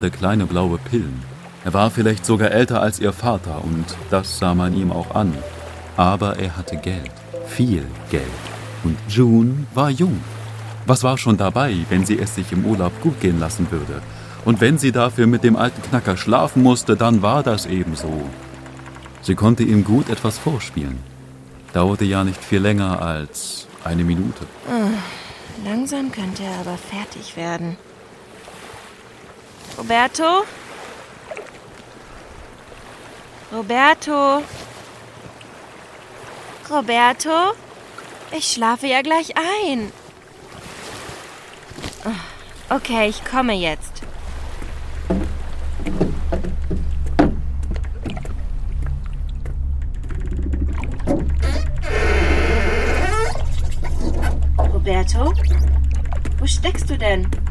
kleine blaue Pillen. Er war vielleicht sogar älter als ihr Vater und das sah man ihm auch an. Aber er hatte Geld, viel Geld. Und June war jung. Was war schon dabei, wenn sie es sich im Urlaub gut gehen lassen würde? Und wenn sie dafür mit dem alten Knacker schlafen musste, dann war das eben so. Sie konnte ihm gut etwas vorspielen. Dauerte ja nicht viel länger als eine Minute. Langsam könnte er aber fertig werden. Roberto? Roberto? Roberto? Ich schlafe ja gleich ein. Okay, ich komme jetzt. Roberto? Wo steckst du denn?